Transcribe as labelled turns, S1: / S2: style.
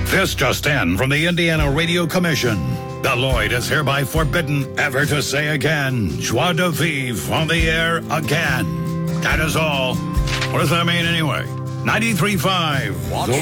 S1: This just in from the Indiana Radio Commission. The Lloyd is hereby forbidden ever to say again, joie de vivre on the air again. That is all. What does that mean anyway? 93.5.